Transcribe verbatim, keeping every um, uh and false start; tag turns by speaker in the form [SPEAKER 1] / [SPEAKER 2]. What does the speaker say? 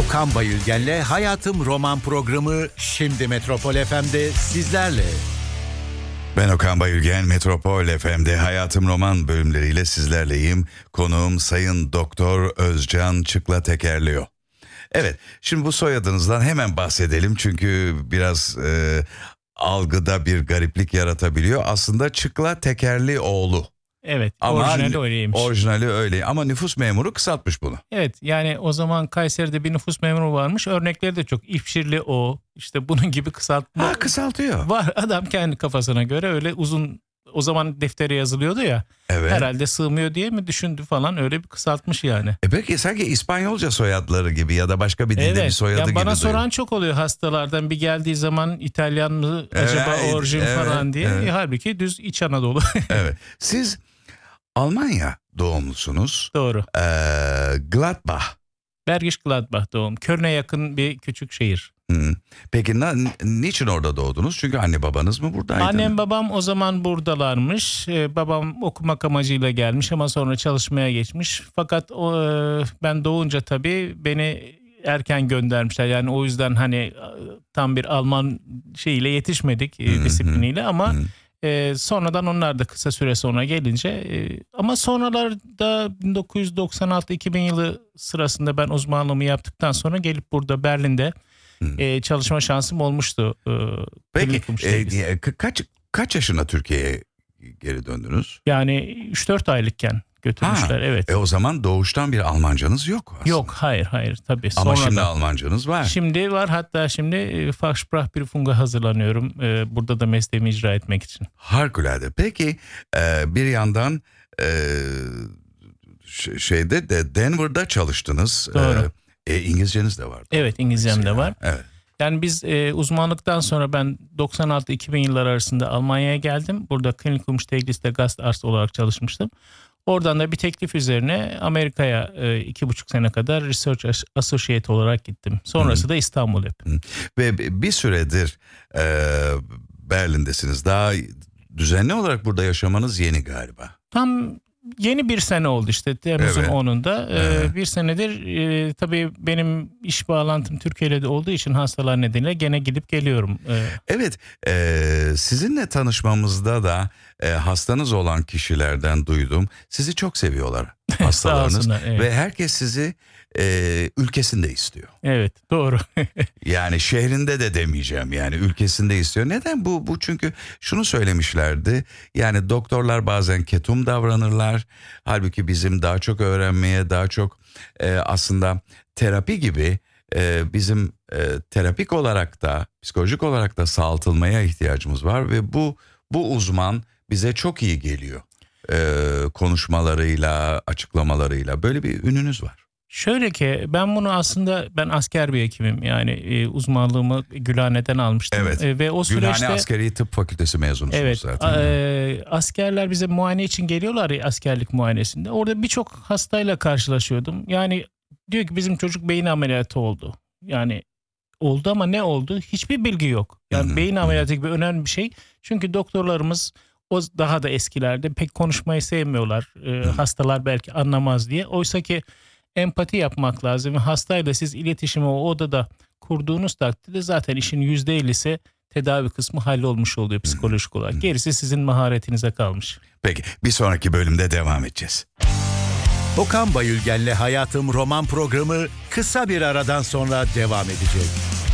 [SPEAKER 1] Okan Bayülgen'le Hayatım Roman programı şimdi Metropol F M'de sizlerle.
[SPEAKER 2] Ben Okan Bayülgen, Metropol F M'de Hayatım Roman bölümleriyle sizlerleyim. Konuğum Sayın Doktor Özcan Çıkla Tekerlio. Evet, şimdi bu soyadınızdan hemen bahsedelim çünkü biraz e, algıda bir gariplik yaratabiliyor. Aslında Çıkla Tekerlioğlu.
[SPEAKER 3] Evet,
[SPEAKER 2] Ama
[SPEAKER 3] orijinali öyleymiş.
[SPEAKER 2] Orijinali öyle ama nüfus memuru kısaltmış bunu.
[SPEAKER 3] Evet, yani o zaman Kayseri'de bir nüfus memuru varmış. Örnekleri de çok. İfşirli o, işte bunun gibi kısaltma.
[SPEAKER 2] Ha, kısaltıyor.
[SPEAKER 3] Var, adam kendi kafasına göre öyle uzun, o zaman deftere yazılıyordu ya.
[SPEAKER 2] Evet.
[SPEAKER 3] Herhalde sığmıyor diye mi düşündü falan, öyle bir kısaltmış yani.
[SPEAKER 2] E peki sanki İspanyolca soyadları gibi ya da başka bir dilde
[SPEAKER 3] Evet,
[SPEAKER 2] bir soyadı
[SPEAKER 3] yani
[SPEAKER 2] gibi.
[SPEAKER 3] bana soran
[SPEAKER 2] duyuyorum.
[SPEAKER 3] çok oluyor hastalardan, bir geldiği zaman İtalyan mı acaba,
[SPEAKER 2] Evet,
[SPEAKER 3] orijin
[SPEAKER 2] evet,
[SPEAKER 3] falan diye.
[SPEAKER 2] evet.
[SPEAKER 3] E, halbuki düz İç Anadolu.
[SPEAKER 2] Evet. Siz Almanya doğumlusunuz.
[SPEAKER 3] Doğru.
[SPEAKER 2] Ee, Gladbach.
[SPEAKER 3] Bergisch Gladbach doğum. Köln'e yakın bir küçük şehir.
[SPEAKER 2] Hmm. Peki na, niçin orada doğdunuz? Çünkü anne babanız mı buradaydı?
[SPEAKER 3] Annem babam o zaman buradalarmış. Ee, babam okumak amacıyla gelmiş ama sonra çalışmaya geçmiş. Fakat o, e, ben doğunca tabii beni erken göndermişler. Yani o yüzden hani e, tam bir Alman şeyiyle yetişmedik, e,
[SPEAKER 2] Hı hı.
[SPEAKER 3] disipliniyle ama
[SPEAKER 2] Hı.
[SPEAKER 3] e, sonradan onlar da kısa süre sonra gelince e, ama sonralarda bin dokuz yüz doksan altı iki bin yılı sırasında ben uzmanlığımı yaptıktan sonra gelip burada Berlin'de e, çalışma şansım olmuştu. E,
[SPEAKER 2] Peki
[SPEAKER 3] klinik hukuk
[SPEAKER 2] e,
[SPEAKER 3] sevgisi.
[SPEAKER 2] e, ka- kaç kaç yaşına Türkiye'ye geri döndünüz?
[SPEAKER 3] Yani üç dört aylıkken götürmüşler,
[SPEAKER 2] Ha,
[SPEAKER 3] evet.
[SPEAKER 2] E o zaman doğuştan bir Almancanız yok aslında.
[SPEAKER 3] Yok, hayır hayır tabii.
[SPEAKER 2] Ama
[SPEAKER 3] sonradan.
[SPEAKER 2] şimdi Almancanız var.
[SPEAKER 3] Şimdi var, hatta şimdi e, Fachsprachprüfung'a hazırlanıyorum. E, burada da mesleğimi icra etmek için.
[SPEAKER 2] Harikulade. Peki e, bir yandan e, ş- şeyde de Denver'da çalıştınız.
[SPEAKER 3] Doğru.
[SPEAKER 2] E, e, İngilizceniz de var.
[SPEAKER 3] Evet, İngilizcem de var.
[SPEAKER 2] Evet.
[SPEAKER 3] Yani biz e, uzmanlıktan sonra ben doksan altı iki bin yıllar arasında Almanya'ya geldim. Burada Klinikum Steglitz Gastarzt olarak çalışmıştım. Oradan da bir teklif üzerine Amerika'ya e, iki buçuk sene kadar Research Associate olarak gittim. Sonrası
[SPEAKER 2] Hı.
[SPEAKER 3] da İstanbul hep.
[SPEAKER 2] Ve bir süredir e, Berlin'desiniz. Daha düzenli olarak burada yaşamanız yeni galiba.
[SPEAKER 3] Tam yeni bir sene oldu işte Temmuz'un
[SPEAKER 2] Evet.
[SPEAKER 3] onunda. Ee,
[SPEAKER 2] Evet.
[SPEAKER 3] Bir senedir e, tabii benim iş bağlantım Türkiye'de de olduğu için hastalar nedeniyle gene gidip geliyorum. Ee,
[SPEAKER 2] Evet, e, sizinle tanışmamızda da e, hastanız olan kişilerden duydum. Sizi çok seviyorlar hastalarınız
[SPEAKER 3] olsunlar, evet.
[SPEAKER 2] ve herkes sizi e, ülkesinde istiyor.
[SPEAKER 3] evet, doğru.
[SPEAKER 2] Yani şehrinde de demeyeceğim, yani ülkesinde istiyor. Neden bu? Bu çünkü şunu söylemişlerdi. Yani doktorlar bazen ketum davranırlar. Halbuki bizim daha çok öğrenmeye, daha çok e, aslında terapi gibi e, bizim e, terapik olarak da psikolojik olarak da sağaltılmaya ihtiyacımız var ve bu bu uzman bize çok iyi geliyor. E, konuşmalarıyla, açıklamalarıyla böyle bir ününüz var.
[SPEAKER 3] Şöyle ki ben bunu aslında ben asker bir hekimim. Yani e, uzmanlığımı Gülhane'den almıştım.
[SPEAKER 2] Evet.
[SPEAKER 3] E, ve o
[SPEAKER 2] Gülhane
[SPEAKER 3] süreçte
[SPEAKER 2] Askeri Tıp Fakültesi mezunusunuz
[SPEAKER 3] evet,
[SPEAKER 2] zaten.
[SPEAKER 3] e, askerler bize muayene için geliyorlar ya, askerlik muayenesinde. Orada birçok hastayla karşılaşıyordum. Yani diyor ki bizim çocuk beyin ameliyatı oldu. Yani oldu ama ne oldu? Hiçbir bilgi yok. Yani
[SPEAKER 2] Hı hı,
[SPEAKER 3] beyin
[SPEAKER 2] hı.
[SPEAKER 3] ameliyatı gibi önemli bir şey. Çünkü doktorlarımız o daha da eskilerde pek konuşmayı sevmiyorlar. E, hastalar belki anlamaz diye. Oysa ki empati yapmak lazım. Hastayla siz iletişimi o odada kurduğunuz takdirde zaten işin yüzde ellisi tedavi kısmı hallolmuş oluyor psikolojik olarak. Gerisi sizin maharetinize kalmış.
[SPEAKER 2] Peki bir sonraki bölümde devam edeceğiz.
[SPEAKER 1] Okan Bayülgen'le Hayatım Roman programı kısa bir aradan sonra devam edecek.